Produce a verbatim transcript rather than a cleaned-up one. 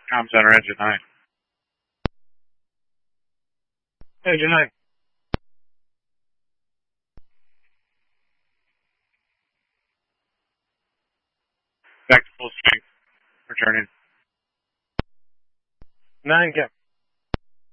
Com center, engine nine. Engine nine. Back to full strength. Returning. Nine, cap.